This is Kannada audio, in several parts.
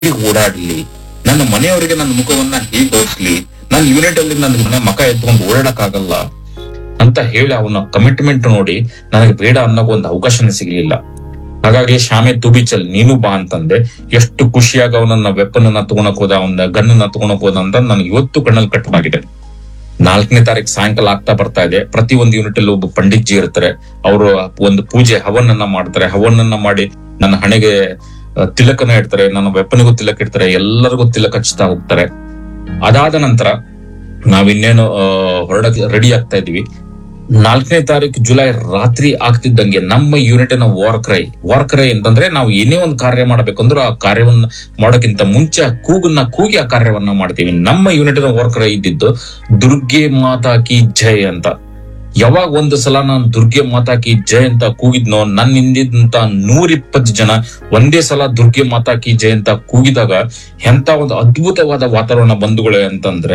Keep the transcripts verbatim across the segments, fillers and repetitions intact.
ಓಡಾಡ್ಲಿ, ನನ್ನ ಮನೆಯವರಿಗೆ ನನ್ನ ಮುಖವನ್ನ ಹೇಗೆ ತೋರಿಸ್ಲಿ, ನನ್ನ ಯೂನಿಟ್ ಅಲ್ಲಿ ನನ್ನ ಮನೆ ಮಕ ಎತ್ಕೊಂಡು ಓಡಾಡಕ್ ಆಗಲ್ಲ ಅಂತ ಹೇಳಿ ಅವನ ಕಮಿಟ್ಮೆಂಟ್ ನೋಡಿ ನನಗೆ ಬೇಡ ಅನ್ನೋ ಒಂದು ಅವಕಾಶನೇ ಸಿಗ್ಲಿಲ್ಲ. ಹಾಗಾಗಿ ಶಾಮೆ ತುಬಿಚಲ್ ನೀನು ಬಾ ಅಂತಂದೆ. ಎಷ್ಟು ಖುಷಿಯಾಗಿ ಅವನನ್ನ ವೆಪನ್ ಅನ್ನ ತಗೊಳಕ್ ಹೋದ, ಅವನ ಗನ್ನ ತಗೊಳಕ್ ಹೋದ ಅಂತ ನನಗೆ ಇವತ್ತು ಕಣ್ಣಲ್ಲಿ ಕಟ್ಟವಾಗಿದೆ. ನಾಲ್ಕನೇ ತಾರೀಕು ಸಾಯಂಕಾಲ ಆಗ್ತಾ ಬರ್ತಾ ಇದೆ. ಪ್ರತಿ ಒಂದು ಯೂನಿಟ್ ಅಲ್ಲಿ ಒಬ್ಬ ಪಂಡಿತ್ಜಿ ಇರ್ತಾರೆ. ಅವರು ಒಂದು ಪೂಜೆ ಹವನನ್ನ ಮಾಡ್ತಾರೆ. ಹವನನ್ನ ಮಾಡಿ ನನ್ನ ಹಣೆಗೆ ತಿಲಕನ ಇಡ್ತಾರೆ, ನನ್ನ ವೆಪನ್ಗೂ ತಿಲಕ ಇಡ್ತಾರೆ, ಎಲ್ಲರಿಗೂ ತಿಲಕ ಹಚ್ತಾ ಹೋಗ್ತಾರೆ. ಅದಾದ ನಂತರ ನಾವಿನ್ನೇನು ಹೊರಡಕ್ಕೆ ರೆಡಿ ಆಗ್ತಾ ಇದೀವಿ. ನಾಲ್ಕನೇ ತಾರೀಕು ಜುಲೈ ರಾತ್ರಿ ಆಗ್ತಿದ್ದಂಗೆ ನಮ್ಮ ಯೂನಿಟಿನ ವಾರ್ ಕ್ರೈ ವಾರ್ ಕ್ರೈ ಅಂತಂದ್ರೆ ನಾವು ಏನೇ ಒಂದು ಕಾರ್ಯ ಮಾಡ್ಬೇಕಂದ್ರೆ ಆ ಕಾರ್ಯವನ್ನ ಮಾಡೋಕ್ಕಿಂತ ಮುಂಚೆ ಕೂಗನ್ನ ಕೂಗಿ ಆ ಕಾರ್ಯವನ್ನ ಮಾಡ್ತೀವಿ. ನಮ್ಮ ಯೂನಿಟಿನ ವಾರ್ ಕ್ರೈ ಇದ್ದಿದ್ದು ದುರ್ಗೆ ಮಾತಾ ಕಿ ಜೈ ಅಂತ. ಯಾವಾಗ ಒಂದು ಸಲ ನಾನು ದುರ್ಗೆ ಮಾತಾ ಕಿ ಜೈ ಅಂತ ಕೂಗಿದ್ನೋ, ನನ್ನ ಹಿಂದಿದ್ದಂತ ನೂರ ಇಪ್ಪತ್ತು ಜನ ಒಂದೇ ಸಲ ದುರ್ಗೆ ಮಾತಾ ಕಿ ಜೈ ಅಂತ ಕೂಗಿದಾಗ ಎಂತ ಒಂದು ಅದ್ಭುತವಾದ ವಾತಾವರಣ ಬಂಧುಗಳೇ ಅಂತಂದ್ರೆ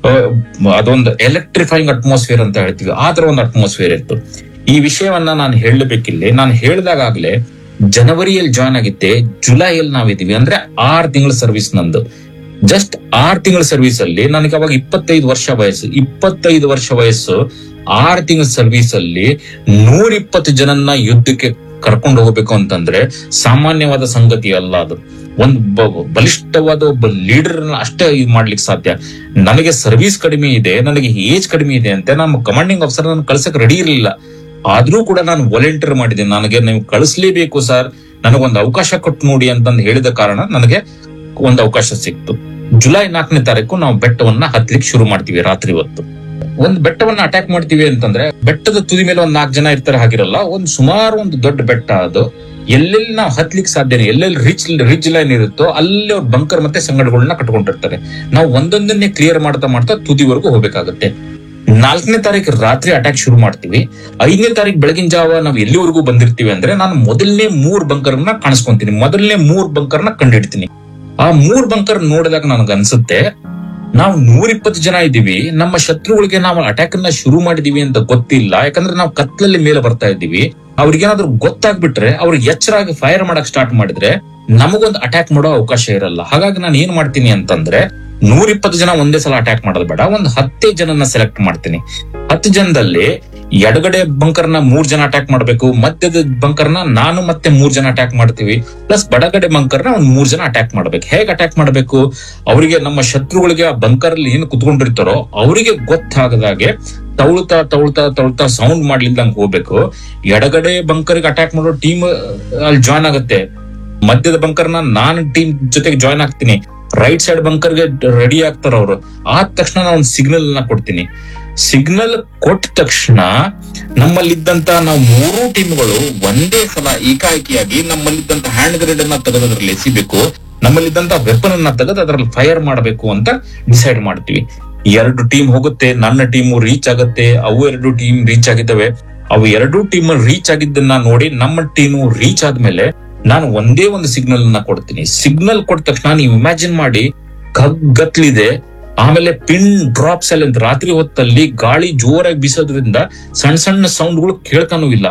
ಅದೊಂದು ಎಲೆಕ್ಟ್ರಿಫೈಯಿಂಗ್ ಅಟ್ಮಾಸ್ಫಿಯರ್ ಅಂತ ಹೇಳ್ತೀವಿ, ಆ ತರ ಒಂದು ಅಟ್ಮಾಸ್ಫಿಯರ್ ಇತ್ತು. ಈ ವಿಷಯವನ್ನ ನಾನು ಹೇಳಬೇಕಿಲ್ಲ. ನಾನು ಹೇಳಿದಾಗಲೇ ಜನವರಿಯಲ್ಲಿ ಜಾಯ್ನ್ ಆಗಿದ್ದೆ, ಜುಲೈಯಲ್ಲಿ ನಾವಿದೀವಿ ಅಂದ್ರೆ ಆರ್ ತಿಂಗಳ ಸರ್ವಿಸ್ ನಂದು. ಜಸ್ಟ್ ಆರ್ ತಿಂಗಳ ಸರ್ವಿಸ್ ಅಲ್ಲಿ ನನಗೆ ಅವಾಗ ಇಪ್ಪತ್ತೈದು ವರ್ಷ ವಯಸ್ಸು. ಇಪ್ಪತ್ತೈದು ವರ್ಷ ವಯಸ್ಸು ಆರು ತಿಂಗಳ ಸರ್ವಿಸ್ ಅಲ್ಲಿ ನೂರ ಇಪ್ಪತ್ತು ಜನನ್ನ ಯುದ್ಧಕ್ಕೆ ಕರ್ಕೊಂಡು ಹೋಗ್ಬೇಕು ಅಂತಂದ್ರೆ ಸಾಮಾನ್ಯವಾದ ಸಂಗತಿ ಅಲ್ಲ. ಅದು ಒಂದು ಬಲಿಷ್ಠವಾದ ಒಬ್ಬ ಲೀಡರ್ ಅಷ್ಟೇ ಇದು ಮಾಡ್ಲಿಕ್ಕೆ ಸಾಧ್ಯ. ನನಗೆ ಸರ್ವಿಸ್ ಕಡಿಮೆ ಇದೆ, ನನಗೆ ಏಜ್ ಕಡಿಮೆ ಇದೆ ಅಂತ ನಮ್ಮ ಕಮಾಂಡಿಂಗ್ ಆಫೀಸರ್ ನಾನು ಕಳ್ಸಕ್ ರೆಡಿ ಇರಲಿಲ್ಲ. ಆದ್ರೂ ಕೂಡ ನಾನು ವಾಲಂಟಿಯರ್ ಮಾಡಿದೆ. ನನಗೆ ನೀವು ಕಳಿಸ್ಲೇಬೇಕು ಸರ್, ನನಗೊಂದು ಅವಕಾಶ ಕೊಟ್ಟು ನೋಡಿ ಅಂತಂದು ಹೇಳಿದ ಕಾರಣ ನನಗೆ ಒಂದು ಅವಕಾಶ ಸಿಕ್ತು. ಜುಲೈ ನಾಲ್ಕನೇ ತಾರೀಕು ನಾವು ಬೆಟ್ಟವನ್ನ ಹತ್ಲಿಕ್ಕೆ ಶುರು ಮಾಡ್ತೀವಿ. ರಾತ್ರಿ ಹೊತ್ತು ಒಂದು ಬೆಟ್ಟವನ್ನ ಅಟ್ಯಾಕ್ ಮಾಡ್ತೀವಿ ಅಂತಂದ್ರೆ ಬೆಟ್ಟದ ತುದಿ ಮೇಲೆ ಒಂದ್ ನಾಲ್ಕು ಜನ ಇರ್ತಾರೆ ಹಾಗಿರಲ್ಲ. ಒಂದ್ ಸುಮಾರು ಒಂದು ದೊಡ್ಡ ಬೆಟ್ಟ ಅದು. ಎಲ್ಲೆಲ್ಲಿ ನಾವು ಹತ್ಲಿಕ್ಕೆ ಸಾಧ್ಯನೇ, ಎಲ್ಲೆಲ್ಲಿ ರಿಚ್ ರಿಜ್ ಲೈನ್ ಇರುತ್ತೋ ಅಲ್ಲಿ ಅವ್ರ ಬಂಕರ್ ಮತ್ತೆ ಸಂಗಡಗಳನ್ನ ಕಟ್ಕೊಂಡಿರ್ತಾರೆ. ನಾವು ಒಂದೊಂದನ್ನೇ ಕ್ಲಿಯರ್ ಮಾಡ್ತಾ ಮಾಡ್ತಾ ತುದಿವರೆಗೂ ಹೋಗ್ಬೇಕಾಗುತ್ತೆ. ನಾಲ್ಕನೇ ತಾರೀಕು ರಾತ್ರಿ ಅಟ್ಯಾಕ್ ಶುರು ಮಾಡ್ತೀವಿ. ಐದನೇ ತಾರೀಕು ಬೆಳಗಿನ ಜಾವ ನಾವು ಎಲ್ಲಿವರೆಗೂ ಬಂದಿರ್ತೀವಿ ಅಂದ್ರೆ ನಾನು ಮೊದಲನೇ ಮೂರ್ ಬಂಕರ್ನ ಕಾಣಿಸ್ಕೊಂತೀನಿ, ಮೊದಲನೇ ಮೂರ್ ಬಂಕರ್ನ ಕಂಡಿಡ್ತೀನಿ. ಆ ಮೂರ್ ಬಂಕರ್ ನೋಡಿದಾಗ ನನಗೆ ಅನ್ಸುತ್ತೆ ನಾವು ನೂರ ಇಪ್ಪತ್ತು ಜನ ಇದ್ದೀವಿ, ನಮ್ಮ ಶತ್ರುಗಳಿಗೆ ನಾವು ಅಟ್ಯಾಕ್ ಅನ್ನ ಶುರು ಮಾಡಿದೀವಿ ಅಂತ ಗೊತ್ತಿಲ್ಲ. ಯಾಕಂದ್ರೆ ನಾವು ಕತ್ಲಲ್ಲಿ ಮೇಲೆ ಬರ್ತಾ ಇದ್ದೀವಿ. ಅವ್ರಿಗೇನಾದ್ರೂ ಗೊತ್ತಾಗ್ಬಿಟ್ರೆ ಅವ್ರಿಗೆ ಎಚ್ಚರಾಗಿ ಫೈರ್ ಮಾಡಕ್ ಸ್ಟಾರ್ಟ್ ಮಾಡಿದ್ರೆ ನಮಗೊಂದು ಅಟ್ಯಾಕ್ ಮಾಡೋ ಅವಕಾಶ ಇರಲ್ಲ. ಹಾಗಾಗಿ ನಾನು ಏನ್ ಮಾಡ್ತೀನಿ ಅಂತಂದ್ರೆ ನೂರ ಇಪ್ಪತ್ತು ಜನ ಒಂದೇ ಸಲ ಅಟ್ಯಾಕ್ ಮಾಡೋದು ಬೇಡ, ಒಂದು ಹತ್ತೇ ಜನನ ಸೆಲೆಕ್ಟ್ ಮಾಡ್ತೀನಿ. ಹತ್ತು ಜನದಲ್ಲಿ ಎಡಗಡೆ ಬಂಕರ್ನ ಮೂರ್ ಜನ ಅಟ್ಯಾಕ್ ಮಾಡ್ಬೇಕು, ಮಧ್ಯದ ಬಂಕರ್ನ ನಾನು ಮತ್ತೆ ಮೂರ್ ಜನ ಅಟ್ಯಾಕ್ ಮಾಡ್ತೀವಿ, ಪ್ಲಸ್ ಬಡಗಡೆ ಬಂಕರ್ನ ಒಂದ್ ಮೂರ್ ಜನ ಅಟ್ಯಾಕ್ ಮಾಡ್ಬೇಕು. ಹೇಗೆ ಅಟ್ಯಾಕ್ ಮಾಡ್ಬೇಕು, ಅವರಿಗೆ ನಮ್ಮ ಶತ್ರುಗಳಿಗೆ ಆ ಬಂಕರ್ ಅಲ್ಲಿ ಏನು ಕುತ್ಕೊಂಡಿರ್ತಾರೋ ಅವರಿಗೆ ಗೊತ್ತಾಗದಾಗೆ ತವಳ್ತಾ ತವಳ್ತಾ ತವಳ್ತಾ ಸೌಂಡ್ ಮಾಡ್ಲಿಲ್ದಂಗೆ ಹೋಗ್ಬೇಕು. ಎಡಗಡೆ ಬಂಕರ್ಗೆ ಅಟ್ಯಾಕ್ ಮಾಡೋ ಟೀಮ್ ಅಲ್ಲಿ ಜಾಯ್ನ್ ಆಗುತ್ತೆ, ಮಧ್ಯದ ಬಂಕರ್ನ ನಾನು ಟೀಮ್ ಜೊತೆಗೆ ಜಾಯ್ನ್ ಆಗ್ತೀನಿ, ರೈಟ್ ಸೈಡ್ ಬಂಕರ್ಗೆ ರೆಡಿ ಆಗ್ತಾರ ಅವರು. ಆದ ತಕ್ಷಣ ನಾನು ಒಂದು ಸಿಗ್ನಲ್ ನ ಕೊಡ್ತೀನಿ. ಸಿಗ್ನಲ್ ಕೊಟ್ಟ ತಕ್ಷಣ ನಮ್ಮಲ್ಲಿದ್ದಂತ ನಾವು ಮೂರು ಟೀಮ್ಗಳು ಒಂದೇ ಸಲ ಏಕಾಏಕಿಯಾಗಿ ನಮ್ಮಲ್ಲಿದ್ದಂತ ಹ್ಯಾಂಡ್ ಗ್ರೆನೇಡ್ ಅನ್ನ ತೆಗೆದು ಅದ್ರಲ್ಲಿ ಎಸಿಬೇಕು, ನಮ್ಮಲ್ಲಿದ್ದಂತ ವೆಪನ್ ಅನ್ನ ತೆಗೆದು ಅದರಲ್ಲಿ ಫೈರ್ ಮಾಡಬೇಕು ಅಂತ ಡಿಸೈಡ್ ಮಾಡ್ತೀವಿ. ಎರಡು ಟೀಮ್ ಹೋಗುತ್ತೆ, ನನ್ನ ಟೀಮು ರೀಚ್ ಆಗುತ್ತೆ, ಅವು ಎರಡು ಟೀಮ್ ರೀಚ್ ಆಗಿದ್ದಾವೆ. ಅವು ಎರಡು ಟೀಮ್ ರೀಚ್ ಆಗಿದ್ದನ್ನ ನೋಡಿ ನಮ್ಮ ಟೀಮು ರೀಚ್ ಆದ್ಮೇಲೆ ನಾನು ಒಂದೇ ಒಂದು ಸಿಗ್ನಲ್ ಅನ್ನ ಕೊಡ್ತೀನಿ. ಸಿಗ್ನಲ್ ಕೊಟ್ಟ ತಕ್ಷಣ ನೀವು ಇಮ್ಯಾಜಿನ್ ಮಾಡಿ, ಕಗ್ಗತ್ಲಿದೆ, ಆಮೇಲೆ ಪಿನ್ ಡ್ರಾಪ್ ಸೈಲೆಂಟ್. ರಾತ್ರಿ ಹೊತ್ತಲ್ಲಿ ಗಾಳಿ ಜೋರಾಗಿ ಬೀಸೋದ್ರಿಂದ ಸಣ್ಣ ಸಣ್ಣ ಸೌಂಡ್ಗಳು ಕೇಳ್ತಾನೂ ಇಲ್ಲ.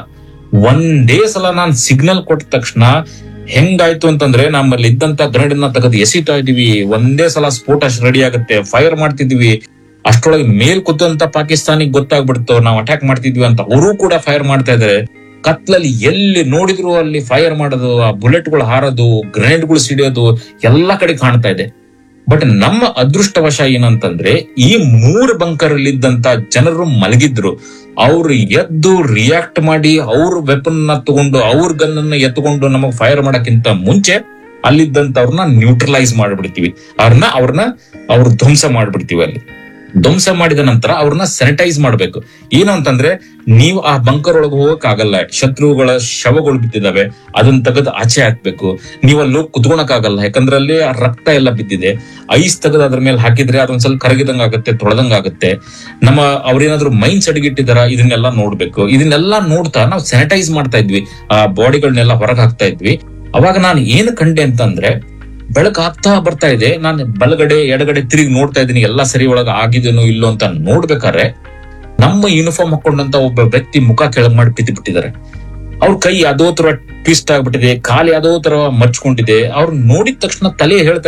ಒಂದೇ ಸಲ ನಾನು ಸಿಗ್ನಲ್ ಕೊಟ್ಟ ತಕ್ಷಣ ಹೆಂಗಾಯ್ತು ಅಂತಂದ್ರೆ ನಮ್ಮಲ್ಲಿ ಇದ್ದಂತ ಗ್ರೆನೇಡ್ ಅನ್ನ ತೆಗೆದು ಎಸಿತಾ ಇದೀವಿ, ಒಂದೇ ಸಲ ಸ್ಫೋಟ ರೆಡಿ ಆಗುತ್ತೆ, ಫೈರ್ ಮಾಡ್ತಿದ್ವಿ. ಅಷ್ಟೊಳಗೆ ಮೇಲ್ ಕೂತಂತ ಪಾಕಿಸ್ತಾನಿಗೆ ಗೊತ್ತಾಗ್ಬಿಡ್ತು ನಾವು ಅಟ್ಯಾಕ್ ಮಾಡ್ತಿದ್ವಿ ಅಂತ. ಅವರು ಕೂಡ ಫೈರ್ ಮಾಡ್ತಾ ಇದಾರೆ. ಕತ್ಲಲ್ಲಿ ಎಲ್ಲಿ ನೋಡಿದ್ರು ಅಲ್ಲಿ ಫೈರ್ ಮಾಡೋದು, ಆ ಬುಲೆಟ್ಗಳು ಹಾರೋದು, ಗ್ರೆನೇಡ್ಗಳು ಸಿಡಿಯೋದು ಎಲ್ಲಾ ಕಡೆ ಕಾಣ್ತಾ ಇದೆ. ಬಟ್ ನಮ್ಮ ಅದೃಷ್ಟವಶ ಏನಂತಂದ್ರೆ ಈ ಮೂರು ಬಂಕರ್ ಅಲ್ಲಿ ಇದ್ದಂತ ಜನರು ಮಲಗಿದ್ರು. ಅವ್ರು ಎದ್ದು ರಿಯಾಕ್ಟ್ ಮಾಡಿ ಅವ್ರ ವೆಪನ್ ನ ತಗೊಂಡು ಅವ್ರ ಗನ್ ಅನ್ನ ಎತ್ಕೊಂಡು ನಮಗ್ ಫೈರ್ ಮಾಡಕ್ಕಿಂತ ಮುಂಚೆ ಅಲ್ಲಿದ್ದಂತವ್ರನ್ನ ನ್ಯೂಟ್ರಲೈಸ್ ಮಾಡ್ಬಿಡ್ತೀವಿ, ಅವ್ರನ್ನ ಅವ್ರನ್ನ ಅವ್ರ ಧ್ವಂಸ ಮಾಡ್ಬಿಡ್ತೀವಿ. ಅಲ್ಲಿ ಧ್ವಂಸ ಮಾಡಿದ ನಂತರ ಅವ್ರನ್ನ ಸ್ಯಾನಿಟೈಸ್ ಮಾಡ್ಬೇಕು. ಏನು ಅಂತಂದ್ರೆ ನೀವು ಆ ಬಂಕರ್ ಒಳಗೆ ಹೋಗಕ್ ಆಗಲ್ಲ, ಶತ್ರುಗಳ ಶವಗಳು ಬಿದ್ದಿದಾವೆ, ಅದನ್ನ ತೆಗೆದು ಆಚೆ ಹಾಕ್ಬೇಕು. ನೀವು ಅಲ್ಲಿ ಕುತ್ಕೊಳಕ್ ಆಗಲ್ಲ, ಯಾಕಂದ್ರೆ ಅಲ್ಲಿ ರಕ್ತ ಎಲ್ಲ ಬಿದ್ದಿದೆ. ಐಸ್ ತೆಗೆದು ಅದ್ರ ಮೇಲೆ ಹಾಕಿದ್ರೆ ಅದೊಂದ್ ಸ್ವಲ್ಪ ಕರಗಿದಂಗ ಆಗುತ್ತೆ, ತೊಳೆದಂಗ ಆಗುತ್ತೆ. ನಮ್ಮ ಅವ್ರೇನಾದ್ರು ಮೈನ್ಸ್ ಅಡಿಗಿಟ್ಟಿದಾರ ಇದನ್ನೆಲ್ಲ ನೋಡ್ಬೇಕು. ಇದನ್ನೆಲ್ಲಾ ನೋಡ್ತಾ ನಾವು ಸ್ಯಾನಿಟೈಸ್ ಮಾಡ್ತಾ ಇದ್ವಿ, ಆ ಬಾಡಿಗಳನ್ನೆಲ್ಲ ಹೊರಗೆ ಹಾಕ್ತಾ ಇದ್ವಿ. ಅವಾಗ ನಾನು ಏನು ಕಂಡೆ ಅಂತಂದ್ರೆ ಬೆಳಕು ಆಗ್ತಾ ಬರ್ತಾ ಇದೆ, ನಾನು ಬಲಗಡೆ ಎಡಗಡೆ ತಿರುಗಿ ನೋಡ್ತಾ ಇದ್ದೀನಿ ಎಲ್ಲಾ ಸರಿ ಒಳಗ ಆಗಿದೇನೋ ಇಲ್ಲೋ ಅಂತ ನೋಡ್ಬೇಕಾದ್ರೆ ನಮ್ಮ ಯೂನಿಫಾರ್ಮ್ ಹಾಕೊಂಡಂತ ಒಬ್ಬ ವ್ಯಕ್ತಿ ಮುಖ ಕೆಳಗ್ ಮಾಡಿ ಬಿದ್ದು ಬಿಟ್ಟಿದ್ದಾರೆ. ಅವ್ರ ಕೈ ಯಾವ್ದೋ ತರ ಟ್ವಿಸ್ಟ್ ಆಗ್ಬಿಟ್ಟಿದೆ, ಕಾಲು ಯಾವ್ದೋ ತರ ಮರ್ಚ್ಕೊಂಡಿದೆ. ಅವ್ರು ನೋಡಿದ ತಕ್ಷಣ ತಲೆ ಹೇಳ್ತಾ